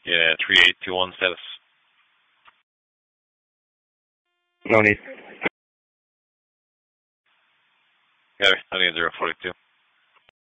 Yeah, 3821 status. No need. Gary, I need 042.